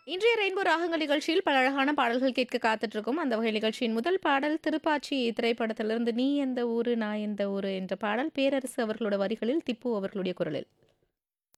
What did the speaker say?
இன்றைய ரெயின்போ ராகங்கள் நிகழ்ச்சியில் பல அழகான பாடல்கள் கேட்க காத்துட்டு இருக்கோம். அந்த வகை நிகழ்ச்சியின் முதல் பாடல் திருப்பாச்சி திரைப்படத்திலிருந்து "நீ எந்த ஊரு நான் எந்த ஊரு" என்ற பாடல் பேரரசு அவர்களோட வரிகளில் திப்பு அவர்களுடைய குரலில்.